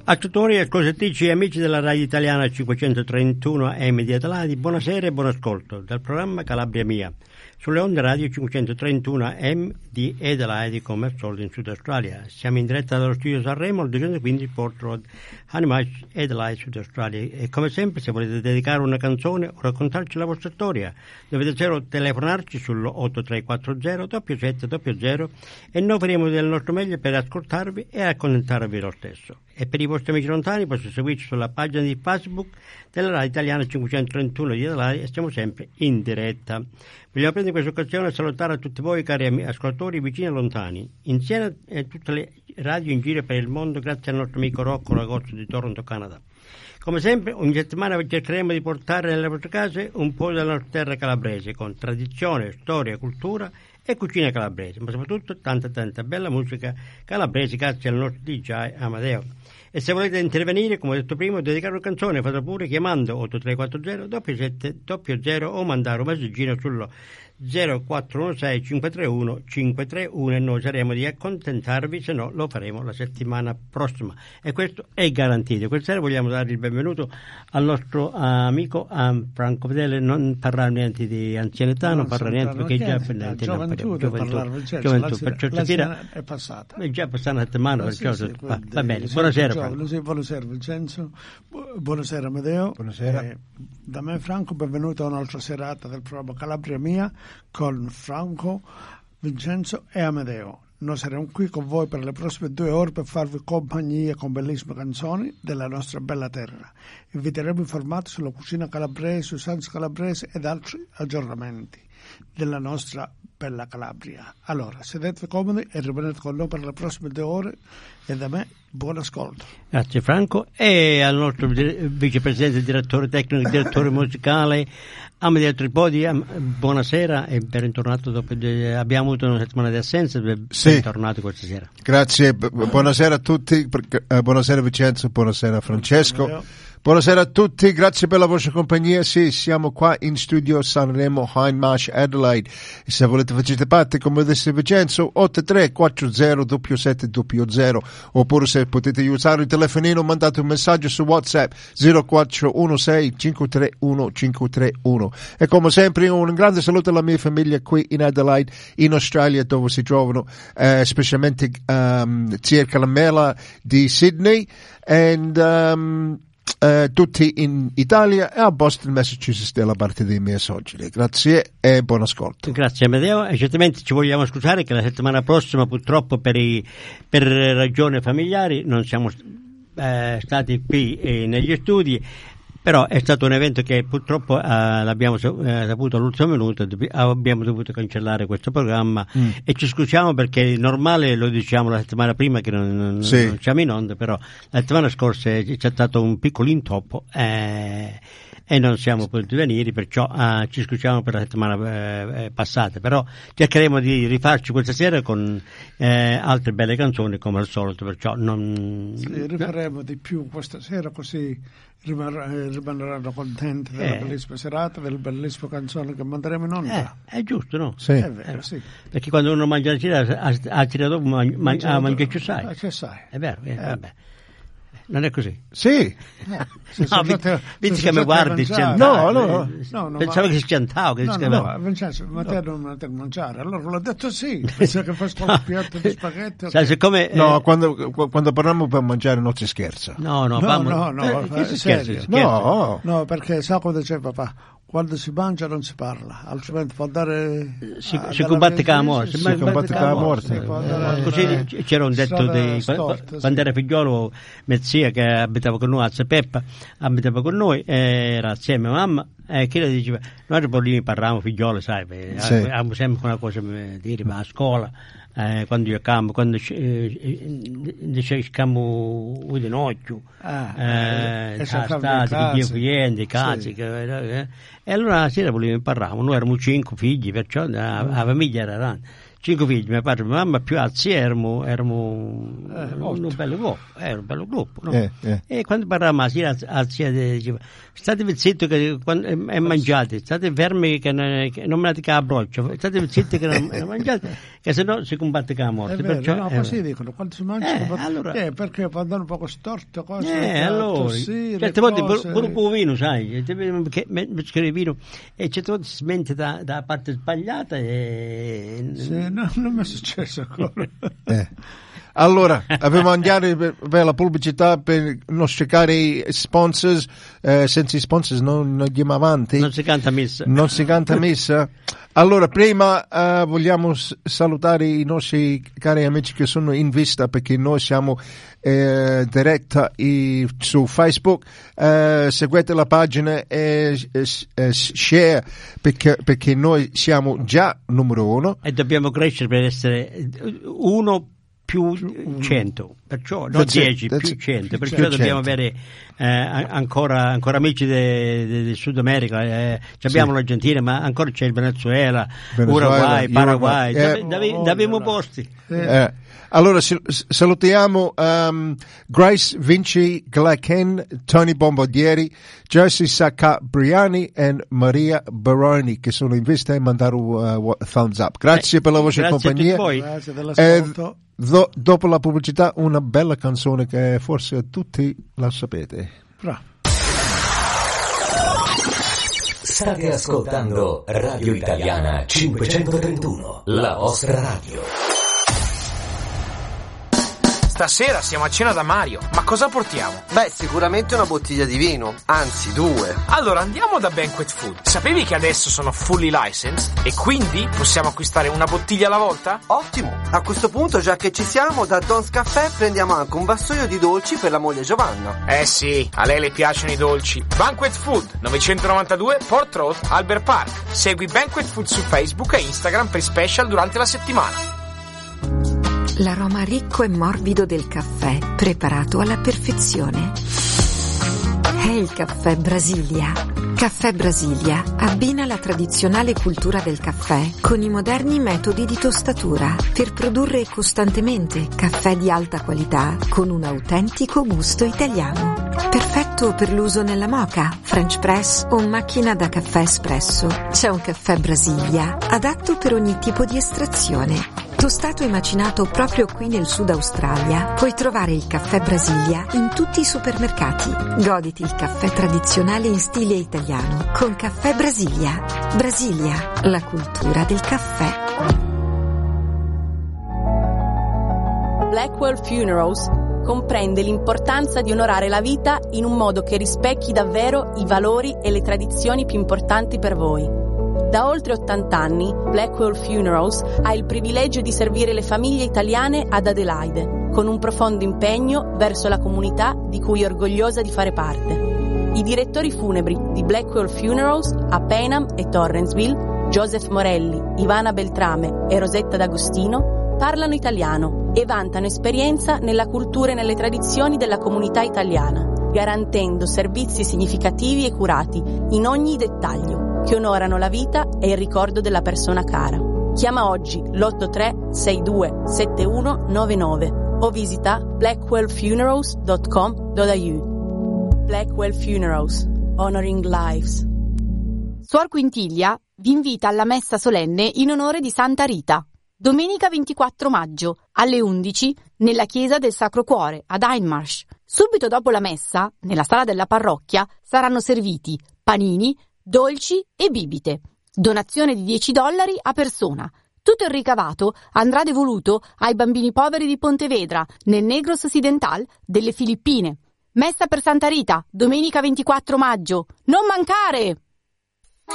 Ascoltatori e ascoltatrici e amici della Radio Italiana 531 AM di Adelaide, buonasera e buon ascolto dal programma Calabria Mia sulle onde radio 531 AM di Adelaide come al solito in Sud Australia. Siamo in diretta dallo studio Sanremo al 215 Port Road, Honeymarsh, Adelaide, Sud Australia, e come sempre se volete dedicare una canzone o raccontarci la vostra storia dovete solo telefonarci sull'8340 7700 e noi faremo del nostro meglio per ascoltarvi e accontentarvi lo stesso. E per i vostri amici lontani potete seguirci sulla pagina di Facebook della Radio Italiana 531 di Adelaide e siamo sempre in diretta. Vogliamo prendere questa occasione a salutare a tutti voi cari ascoltatori vicini e lontani, insieme a tutte le radio in giro per il mondo, grazie al nostro amico Rocco Ragozzo di Toronto, Canada. Come sempre, ogni settimana cercheremo di portare nelle vostre case un po' della nostra terra calabrese, con tradizione, storia, cultura e cucina calabrese, ma soprattutto tanta bella musica calabrese grazie al nostro DJ Amadeo. E se volete intervenire, come ho detto prima, dedicare una canzone, fatelo pure chiamando 8340 7700 o mandare un messaggino sullo 0416 531 531 e noi saremo di accontentarvi, se no lo faremo la settimana prossima e questo è garantito. Questa sera vogliamo dare il benvenuto al nostro amico Franco Fedele, non parla niente di anzianità, non parla niente perché già gioventù, perciò stasera è passata, è già passata una settimana, perciò va bene. Buonasera Franco. Buonasera Vincenzo, buonasera Amedeo. Buonasera. Da me Franco, benvenuto a un'altra serata del programma Calabria Mia con Franco, Vincenzo e Amedeo. Noi saremo qui con voi per le prossime 2 ore per farvi compagnia con bellissime canzoni della nostra bella terra. Inviteremo informati sulla cucina calabrese, usanze calabrese ed altri aggiornamenti della nostra bella Calabria. Allora, sedetevi comodi e rimanete con noi per le prossime 2 ore e da me buon ascolto. Grazie Franco, e al nostro vicepresidente, direttore tecnico, direttore musicale Amedeo Tripodi, buonasera e bentornato dopo abbiamo avuto una settimana di assenza, bentornato questa sera. Grazie, buonasera a tutti, buonasera Vincenzo, buonasera Francesco. Buonasera a tutti, grazie per la vostra compagnia. Sì, siamo qua in studio Sanremo, Honeymarsh, Adelaide. E se volete facete parte, come disse Vincenzo, 8340 7700, oppure se potete usare il telefonino mandate un messaggio su WhatsApp 0416 531 531. E come sempre un grande saluto alla mia famiglia qui in Adelaide, in Australia, dove si trovano specialmente circa la mela di Sydney e tutti in Italia e a Boston, Massachusetts della parte dei miei suoceri. Grazie e buon ascolto. Grazie Amedeo, e certamente ci vogliamo scusare che la settimana prossima purtroppo per ragioni familiari non siamo stati qui negli studi, però è stato un evento che purtroppo l'abbiamo saputo all'ultimo minuto, abbiamo dovuto cancellare questo programma e ci scusiamo perché normale lo diciamo la settimana prima che non siamo in onda, però la settimana scorsa c'è stato un piccolo intoppo e non siamo potuti venire, perciò ci scusiamo per la settimana passata, però cercheremo di rifarci questa sera con altre belle canzoni come al solito, perciò rifaremo di più questa sera, così rimarranno contenti della bellissima serata, delle bellissime canzoni che manderemo in onda. È giusto, no? Sì. È vero, sì. Perché quando uno mangia la sera, a tira dopo mangia ci sai. È vero, vabbè. Non è così? Sì. No, vedi che mi guardi no. Pensavo che si cantava. No, Vincenzo, ma te non mangiare. Allora l'ho detto sì, pensa che fai un piatto di spaghetti. Sai, siccome, no, quando parliamo per mangiare non si scherza. No, si scherza. No, perché sa cosa dice papà? Quando si mangia non si parla, altrimenti può andare si combatte con la morte. Si combatte con la morte. Così c'era un detto quando era figliolo, mia zia che abitava con noi a Sepeppa, abitava con noi, era assieme a mamma, che le diceva, noi poi parlavamo figliolo, sai, abbiamo sempre una cosa da dire, ma a scuola, quando giocavamo, quando dicevamo di nocchio, i cazzi, e allora la sera volevamo parlare, noi eravamo 5 figli, perciò la famiglia era grande. 5 figli, mio padre e mia mamma più altri erano un bello gruppo, no? E quando parlavamo a zia diceva: state zitti che quando è mangiate, state fermi che non me la dica a broccia, state zitti che non mangiate, che se no si combatte con la morte. Perciò, no, così dicono, quando si mangiano allora, perché andare un po' storto, cose allora, certe volte pure un vino, sai, mi scrive vino e certe volte si mente da parte sbagliata e non mi è successo ancora. Allora, abbiamo mangiato per la pubblicità per non cercare i sponsors, senza i sponsors non andiamo avanti. Non si canta messa. Allora, prima vogliamo salutare i nostri cari amici che sono in vista, perché noi siamo diretta su Facebook. Seguite la pagina e share, perché noi siamo già numero 1 e dobbiamo crescere per essere 1 più 100, perciò non 10 più 100, perciò dobbiamo avere ancora amici del Sud America, abbiamo l'Argentina, ma ancora c'è il Venezuela, Uruguay, Paraguay, abbiamo posti. Allora salutiamo Grace Vinci Glaken, Tony Bombardieri, Jersey Saccabriani e Maria Baroni, che sono in vista e mandare un thumbs up. Grazie per la vostra compagnia. Grazie dell'ascolto. Dopo la pubblicità una bella canzone che forse tutti la sapete. Bravo. State ascoltando Radio Italiana 531, la vostra radio. Stasera siamo a cena da Mario, ma cosa portiamo? Beh, sicuramente una bottiglia di vino, anzi 2. Allora andiamo da Banquet Food. Sapevi che adesso sono fully licensed e quindi possiamo acquistare una bottiglia alla volta? Ottimo! A questo punto, già che ci siamo, da Don's Caffè prendiamo anche un vassoio di dolci per la moglie Giovanna. Sì, a lei le piacciono i dolci. Banquet Food, 992 Port Road, Albert Park. Segui Banquet Food su Facebook e Instagram per special durante la settimana. L'aroma ricco e morbido del caffè, preparato alla perfezione. È il caffè Brasilia. Caffè Brasilia abbina la tradizionale cultura del caffè con i moderni metodi di tostatura per produrre costantemente caffè di alta qualità con un autentico gusto italiano. Perfetto per l'uso nella moka, French press o macchina da caffè espresso. C'è un caffè Brasilia adatto per ogni tipo di estrazione. Tostato e macinato proprio qui nel Sud Australia, puoi trovare il caffè Brasilia in tutti i supermercati. Goditi il caffè tradizionale in stile italiano con Caffè Brasilia. Brasilia, la cultura del caffè. Blackwell Funerals comprende l'importanza di onorare la vita in un modo che rispecchi davvero i valori e le tradizioni più importanti per voi. Da oltre 80 anni, Blackwell Funerals ha il privilegio di servire le famiglie italiane ad Adelaide, con un profondo impegno verso la comunità di cui è orgogliosa di fare parte. I direttori funebri di Blackwell Funerals a Payneham e Torrensville, Joseph Morelli, Ivana Beltrame e Rosetta D'Agostino, parlano italiano e vantano esperienza nella cultura e nelle tradizioni della comunità italiana, garantendo servizi significativi e curati in ogni dettaglio, che onorano la vita e il ricordo della persona cara. Chiama oggi l'83 62 7199 o visita blackwellfunerals.com.au. Blackwell Funerals, honoring lives. Suor Quintiglia vi invita alla messa solenne in onore di Santa Rita, domenica 24 maggio alle 11 nella chiesa del Sacro Cuore ad Hindmarsh. Subito dopo la messa, nella sala della parrocchia, saranno serviti panini, dolci e bibite. Donazione di $10 a persona. Tutto il ricavato andrà devoluto ai bambini poveri di Pontevedra, nel Negros Occidental delle Filippine. Messa per Santa Rita, domenica 24 maggio. Non mancare!